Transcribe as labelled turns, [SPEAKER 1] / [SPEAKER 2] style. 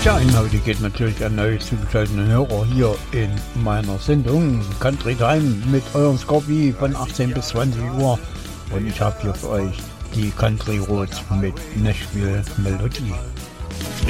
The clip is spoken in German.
[SPEAKER 1] Ja, heute geht natürlich an neue zugeschalteten Hörer hier in meiner Sendung Country Time mit eurem Scorpi von 18 bis 20 Uhr. Und ich habe hier für euch die Country Roads mit Nashville Melodie.